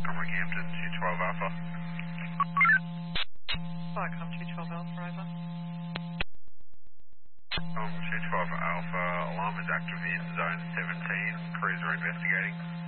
Rockhampton 212 Alpha. Welcome to 12 Alpha, over. 212 Alpha, alarm is active in zone 17, crews are investigating.